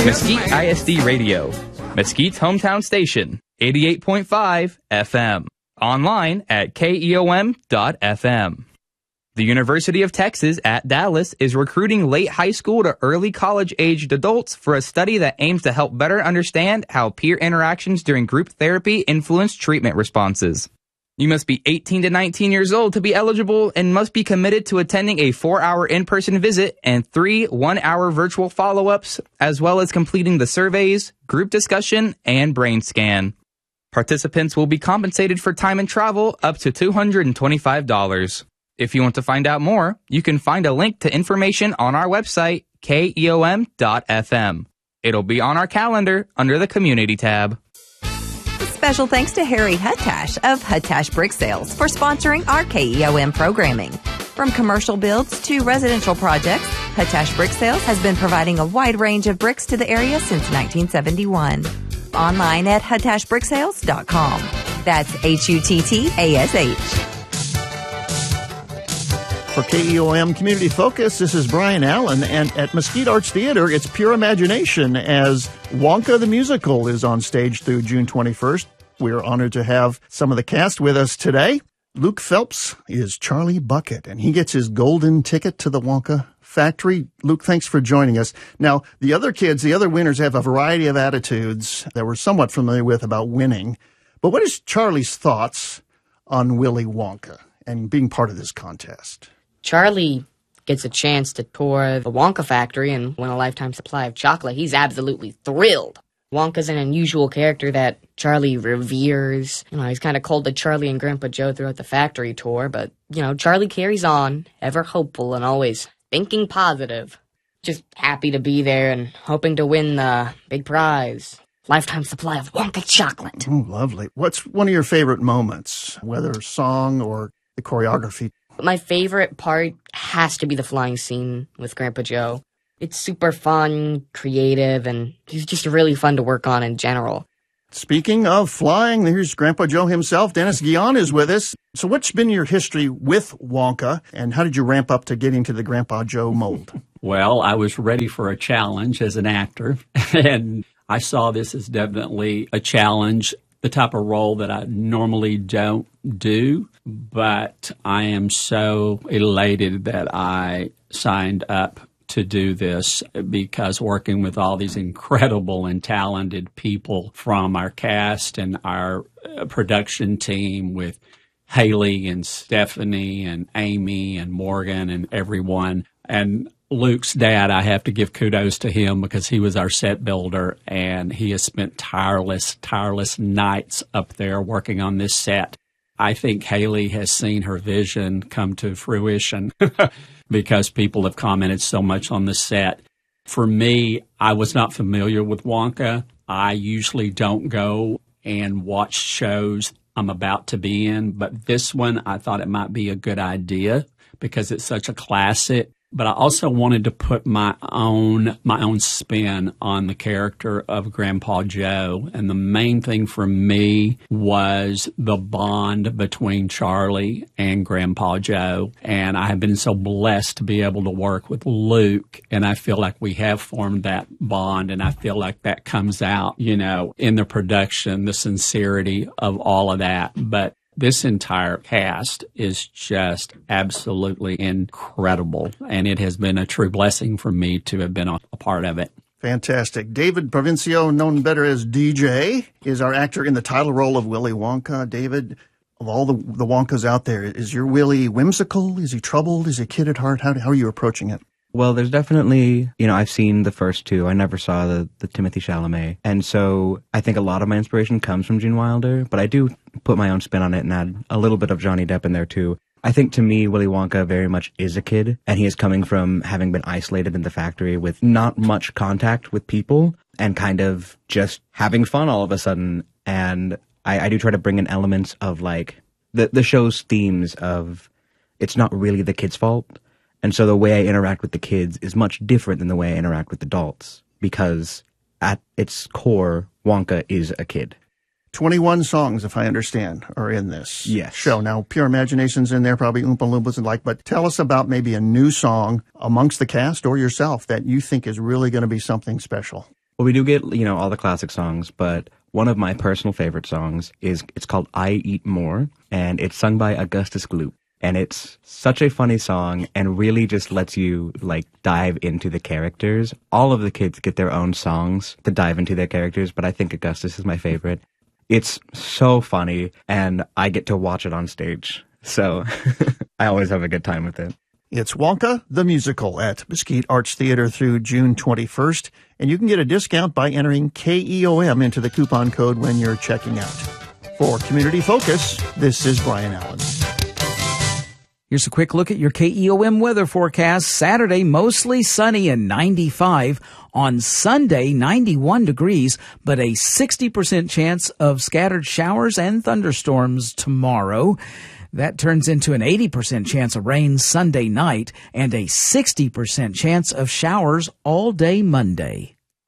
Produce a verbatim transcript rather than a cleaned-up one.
Mesquite I S D Radio, Mesquite's hometown station, eighty-eight point five F M. Online at K E O M dot F M. The University of Texas at Dallas is recruiting late high school to early college-aged adults for a study that aims to help better understand how peer interactions during group therapy influence treatment responses. You must be eighteen to nineteen years old to be eligible and must be committed to attending a four-hour in-person visit and three one-hour virtual follow-ups, as well as completing the surveys, group discussion, and brain scan. Participants will be compensated for time and travel up to two hundred twenty-five dollars. If you want to find out more, you can find a link to information on our website, K E O M dot F M. It'll be on our calendar under the Community tab. Special thanks to Harry Huttash of Huttash Brick Sales for sponsoring our K E O M programming. From commercial builds to residential projects, Huttash Brick Sales has been providing a wide range of bricks to the area since nineteen seventy-one. Online at huttash brick sales dot com. That's H U T T A S H. For K E O M Community Focus, this is Brian Allen, and at Mesquite Arts Theater, it's pure imagination as Wonka the Musical is on stage through June twenty-first. We're honored to have some of the cast with us today. Luke Phelps is Charlie Bucket, and he gets his golden ticket to the Wonka factory. Luke, thanks for joining us. Now, the other kids, the other winners, have a variety of attitudes that we're somewhat familiar with about winning. But what is Charlie's thoughts on Willy Wonka and being part of this contest? Charlie gets a chance to tour the Wonka factory and win a lifetime supply of chocolate. He's absolutely thrilled. Wonka's an unusual character that Charlie reveres. You know, he's kind of called to Charlie and Grandpa Joe throughout the factory tour, but, you know, Charlie carries on, ever hopeful and always thinking positive. Just happy to be there and hoping to win the big prize. Lifetime supply of Wonka chocolate. Oh, lovely. What's one of your favorite moments, whether song or the choreography? My favorite part has to be the flying scene with Grandpa Joe. It's super fun, creative, and he's just really fun to work on in general. Speaking of flying, here's Grandpa Joe himself. Dennis Guion is with us. So what's been your history with Wonka, and how did you ramp up to getting to the Grandpa Joe mold? Well, I was ready for a challenge as an actor, and I saw this as definitely a challenge, the type of role that I normally don't do, but I am so elated that I signed up to do this because working with all these incredible and talented people from our cast and our production team with Haley and Stephanie and Amy and Morgan and everyone. And Luke's dad, I have to give kudos to him because he was our set builder and he has spent tireless, tireless nights up there working on this set. I think Haley has seen her vision come to fruition because people have commented so much on the set. For me, I was not familiar with Wonka. I usually don't go and watch shows I'm about to be in, but this one I thought it might be a good idea because it's such a classic. But I also wanted to put my own my own spin on the character of Grandpa Joe. And the main thing for me was the bond between Charlie and Grandpa Joe. And I have been so blessed to be able to work with Luke. And I feel like we have formed that bond. And I feel like that comes out, you know, in the production, the sincerity of all of that. But this entire cast is just absolutely incredible, and it has been a true blessing for me to have been a part of it. Fantastic. David Provincio, known better as D J, is our actor in the title role of Willy Wonka. David, of all the, the Wonkas out there, is your Willy whimsical? Is he troubled? Is he a kid at heart? How, how are you approaching it? Well, there's definitely, you know, I've seen the first two. I never saw the, the Timothy Chalamet. And so I think a lot of my inspiration comes from Gene Wilder, but I do put my own spin on it and add a little bit of Johnny Depp in there too. I think to me, Willy Wonka very much is a kid, and he is coming from having been isolated in the factory with not much contact with people and kind of just having fun all of a sudden. And I, I do try to bring in elements of like the, the show's themes of it's not really the kid's fault. And so the way I interact with the kids is much different than the way I interact with adults because at its core, Wonka is a kid. twenty-one songs, if I understand, are in this yes. show. Now, Pure Imagination's in there, probably Oompa Loompas and like, but tell us about maybe a new song amongst the cast or yourself that you think is really going to be something special. Well, we do get, you know, all the classic songs, but one of my personal favorite songs is, it's called I Eat More, and it's sung by Augustus Gloop. And it's such a funny song and really just lets you, like, dive into the characters. All of the kids get their own songs to dive into their characters, but I think Augustus is my favorite. It's so funny, and I get to watch it on stage. So I always have a good time with it. It's Wonka the Musical at Mesquite Arts Theater through June twenty-first, and you can get a discount by entering K E O M into the coupon code when you're checking out. For Community Focus, this is Brian Allen. Here's a quick look at your K E O M weather forecast. Saturday, mostly sunny and ninety-five. On Sunday, ninety-one degrees, but a sixty percent chance of scattered showers and thunderstorms tomorrow. That turns into an eighty percent chance of rain Sunday night and a sixty percent chance of showers all day Monday.